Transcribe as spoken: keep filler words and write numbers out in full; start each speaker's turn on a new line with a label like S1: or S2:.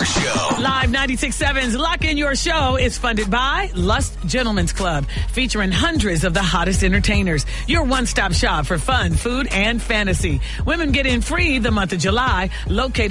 S1: Show.
S2: Live ninety-six point seven's Lock In Your Show is funded by Lust Gentlemen's Club, featuring hundreds of the hottest entertainers. Your one-stop shop for fun, food, and fantasy. Women get in free the month of July, located